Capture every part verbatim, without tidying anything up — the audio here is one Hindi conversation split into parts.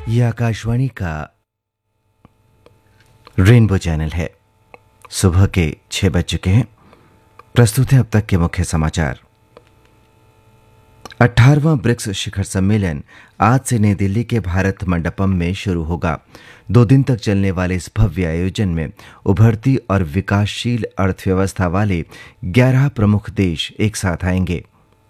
ये आकाशवाणी का रेनबो चैनल है। सुबह के छह बज चुके हैं। प्रस्तुत है अब तक के मुख्य समाचार। अठारहवां ब्रिक्स शिखर सम्मेलन आज से नई दिल्ली के भारत मंडपम में शुरू होगा। दो दिन तक चलने वाले इस भव्य आयोजन में उभरती और विकासशील अर्थव्यवस्था वाले ग्यारह प्रमुख देश एक साथ आएंगे।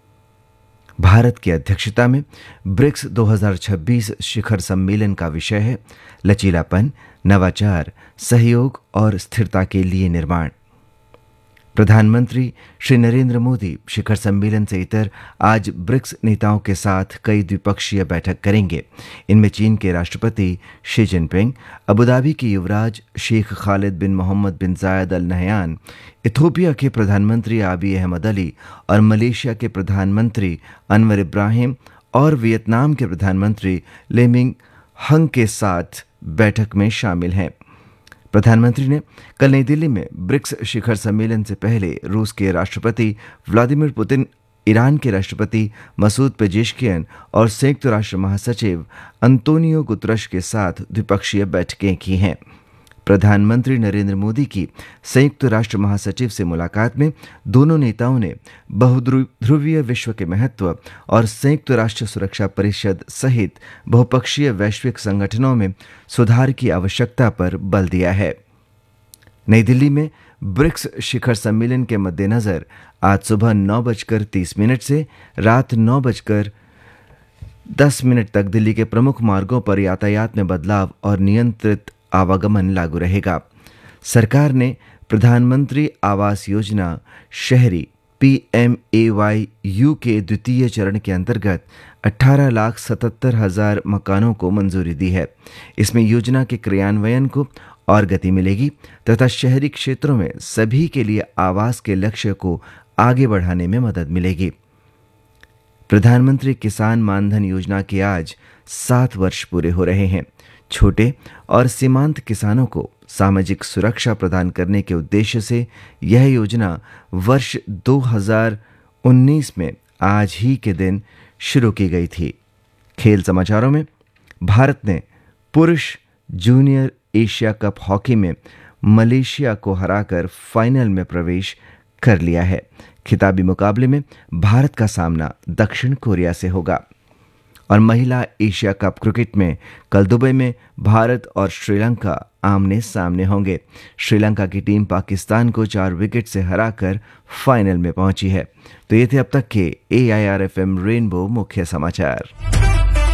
भारत की अध्यक्षता में ब्रिक्स दो हज़ार छब्बीस शिखर सम्मेलन का विषय है लचीलापन, नवाचार, सहयोग और स्थिरता के लिए निर्माण। प्रधानमंत्री श्री नरेंद्र मोदी शिखर सम्मेलन से इतर आज ब्रिक्स नेताओं के साथ कई द्विपक्षीय बैठक करेंगे। इनमें चीन के राष्ट्रपति शी जिनपिंग, अबुधाबी के युवराज शेख खालिद बिन मोहम्मद बिन जायद अल नहयान, इथोपिया के प्रधानमंत्री आबी अहमद अली और मलेशिया के प्रधानमंत्री अनवर इब्राहिम और वियतनाम के प्रधानमंत्री लेमिंग हंग के साथ बैठक में शामिल हैं। प्रधानमंत्री ने कल नई दिल्ली में ब्रिक्स शिखर सम्मेलन से पहले रूस के राष्ट्रपति व्लादिमीर पुतिन, ईरान के राष्ट्रपति मसूद पेजेश्कियन और संयुक्त राष्ट्र महासचिव अंतोनियो गुतरश के साथ द्विपक्षीय बैठकें की हैं। प्रधानमंत्री नरेंद्र मोदी की संयुक्त राष्ट्र महासचिव से मुलाकात में दोनों नेताओं ने बहुध्रुवीय विश्व के महत्व और संयुक्त राष्ट्र सुरक्षा परिषद सहित बहुपक्षीय वैश्विक संगठनों में सुधार की आवश्यकता पर बल दिया है। नई दिल्ली में ब्रिक्स शिखर सम्मेलन के मद्देनजर आज सुबह नौ बजकर तीस मिनट से रात नौ बजकर दस मिनट तक दिल्ली के प्रमुख मार्गों पर यातायात में बदलाव और नियंत्रित आवागमन लागू रहेगा। सरकार ने प्रधानमंत्री आवास योजना शहरी P M A why you के द्वितीय चरण के अंतर्गत अठारह लाख सतहत्तर हजार मकानों को मंजूरी दी है। इसमें योजना के क्रियान्वयन को और गति मिलेगी तथा शहरी क्षेत्रों में सभी के लिए आवास के लक्ष्य को आगे बढ़ाने में मदद मिलेगी। प्रधानमंत्री किसान मानधन योजना के आज सात वर्ष पूरे हो रहे हैं। छोटे और सीमांत किसानों को सामाजिक सुरक्षा प्रदान करने के उद्देश्य से यह योजना वर्ष दो हज़ार उन्नीस में आज ही के दिन शुरू की गई थी। खेल समाचारों में भारत ने पुरुष जूनियर एशिया कप हॉकी में मलेशिया को हराकर फाइनल में प्रवेश कर लिया है। खिताबी मुकाबले में भारत का सामना दक्षिण कोरिया से होगा। और महिला एशिया कप क्रिकेट में कल दुबई में भारत और श्रीलंका आमने सामने होंगे। श्रीलंका की टीम पाकिस्तान को चार विकेट से हराकर फाइनल में पहुंची है। तो ये थे अब तक के ए I R F M rainbow मुख्य समाचार।